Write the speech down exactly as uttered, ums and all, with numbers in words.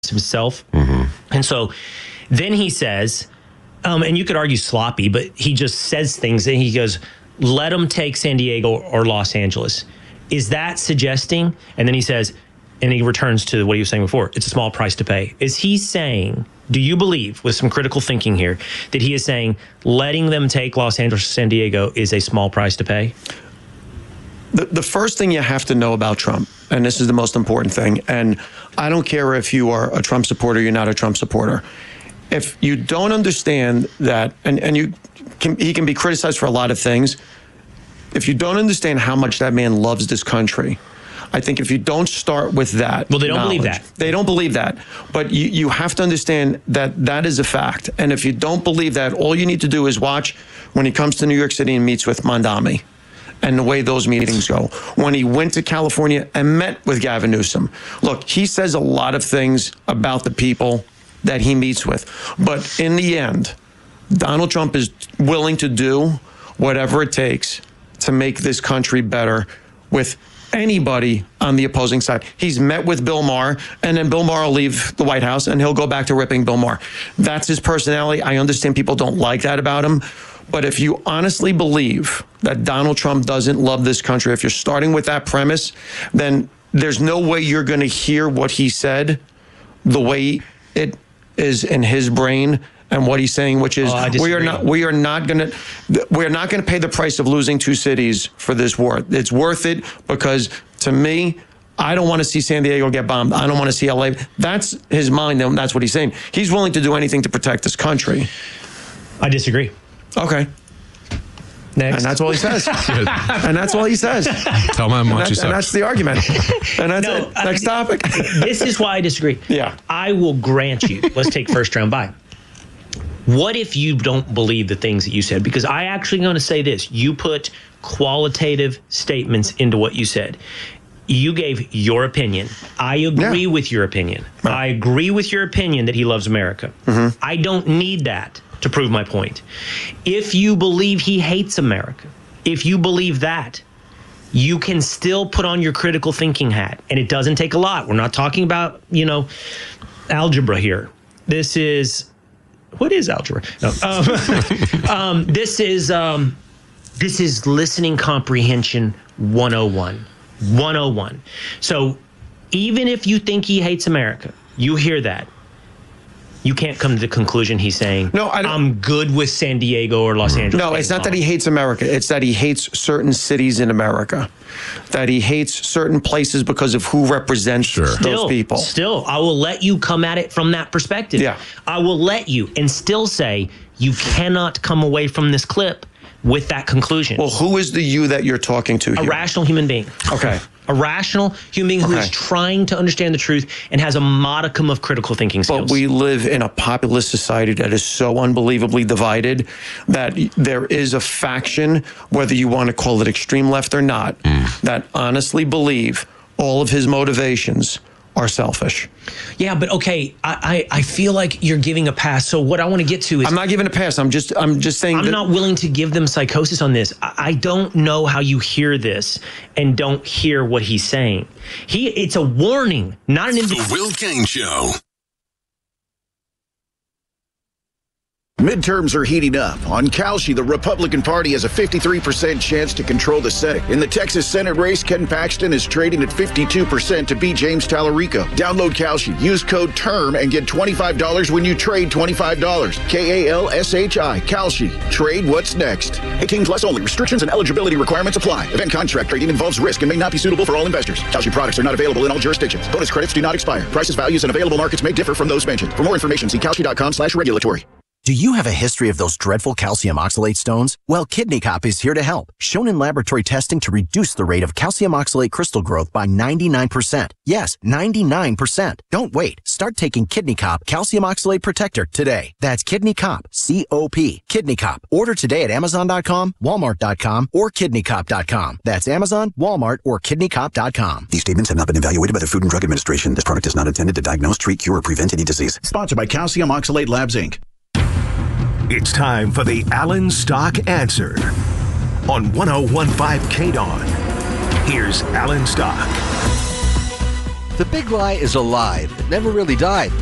himself. Mm-hmm. And so then he says, um, and you could argue sloppy, but he just says things and he goes, let them take San Diego or Los Angeles. Is that suggesting? And then he says, and he returns to what he was saying before, it's a small price to pay. Is he saying, do you believe, with some critical thinking here, that he is saying letting them take Los Angeles or San Diego is a small price to pay? The, the first thing you have to know about Trump, and this is the most important thing, and I don't care if you are a Trump supporter, you're not a Trump supporter. If you don't understand that, and, and you can, he can be criticized for a lot of things, if you don't understand how much that man loves this country, I think if you don't start with that. Well, they don't believe that. They don't believe that. But you, you have to understand that that is a fact. And if you don't believe that, all you need to do is watch when he comes to New York City and meets with Mondami and the way those meetings go. When he went to California and met with Gavin Newsom. Look, he says a lot of things about the people that he meets with. But in the end, Donald Trump is willing to do whatever it takes to make this country better with anybody on the opposing side. He's met with Bill Maher, and then Bill Maher will leave the White House, and he'll go back to ripping Bill Maher. That's his personality. I understand people don't like that about him. But if you honestly believe that Donald Trump doesn't love this country, if you're starting with that premise, then there's no way you're going to hear what he said the way it is in his brain and what he's saying, which is oh, we are not we are not going to we're not going to pay the price of losing two cities for this war. It's worth it because to me, I don't want to see San Diego get bombed. I don't want to see L A. That's his mind, and that's what he's saying. He's willing to do anything to protect this country. I disagree. Okay. Next. And that's all he says. And that's all he says. Tell him how much you And that's the argument. And that's no, it. Next I, topic. This is why I disagree. Yeah. I will grant you. Let's take first round bye. What if you don't believe the things that you said? Because I actually going to say this. You put qualitative statements into what you said. You gave your opinion. I agree yeah. with your opinion. Right. I agree with your opinion that he loves America. Mm-hmm. I don't need that to prove my point. If you believe he hates America, if you believe that, you can still put on your critical thinking hat. And it doesn't take a lot. We're not talking about, you know, algebra here. This is, what is algebra? No. Um, um, this is, um, this is listening comprehension one oh one. one oh one. So even if you think he hates America, you hear that. You can't come to the conclusion he's saying, no, I don't, I'm good with San Diego or Los Angeles. No, it's not that he hates America. It's that he hates certain cities in America, that he hates certain places because of who represents sure. those still, people. Still, I will let you come at it from that perspective. Yeah. I will let you and still say you cannot come away from this clip with that conclusion. Well, who is the you that you're talking to here? A rational human being. Okay. A rational human being who okay. is trying to understand the truth and has a modicum of critical thinking skills. But we live in a populist society that is so unbelievably divided that there is a faction, whether you want to call it extreme left or not, mm. that honestly believe all of his motivations are selfish. Yeah, but okay, I, I, I feel like you're giving a pass. So what I want to get to is I'm not giving a pass. I'm just I'm just saying I'm that, not willing to give them psychosis on this. I, I don't know how you hear this and don't hear what he's saying. He it's a warning, not an invitation. The Will Cain Show. Midterms are heating up. On Kalshi, the Republican Party has a fifty-three percent chance to control the Senate. In the Texas Senate race, Ken Paxton is trading at fifty-two percent to beat James Tallarico. Download Kalshi, use code TERM, and get twenty-five dollars when you trade twenty-five dollars. K A L S H I, Kalshi. Trade what's next. eighteen plus only. Restrictions and eligibility requirements apply. Event contract trading involves risk and may not be suitable for all investors. Kalshi products are not available in all jurisdictions. Bonus credits do not expire. Prices, values, and available markets may differ from those mentioned. For more information, see kalshi.com slash regulatory. Do you have a history of those dreadful calcium oxalate stones? Well, Kidney Cop is here to help. Shown in laboratory testing to reduce the rate of calcium oxalate crystal growth by ninety-nine percent. Yes, ninety-nine percent. Don't wait. Start taking Kidney Cop Calcium Oxalate Protector today. That's Kidney Cop, C O P. Kidney Cop. Order today at amazon dot com, walmart dot com, or kidney cop dot com. That's Amazon, Walmart, or kidney cop dot com. These statements have not been evaluated by the Food and Drug Administration. This product is not intended to diagnose, treat, cure, or prevent any disease. Sponsored by Calcium Oxalate Labs, Incorporated. It's time for the Alan Stock Answer on one oh one point five K D O N. Here's Alan Stock. The big lie is a lie that never really died.